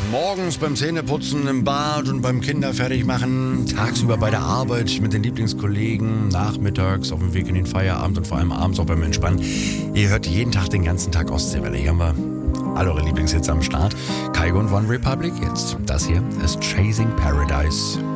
Morgens beim Zähneputzen, im Bad und beim Kinder fertig machen, tagsüber bei der Arbeit mit den Lieblingskollegen, nachmittags auf dem Weg in den Feierabend und vor allem abends auch beim Entspannen. Ihr hört jeden Tag den ganzen Tag Ostseewelle. Hier haben wir alle eure Lieblingshits am Start. Kygo und One Republic. Jetzt das hier ist Chasing Paradise.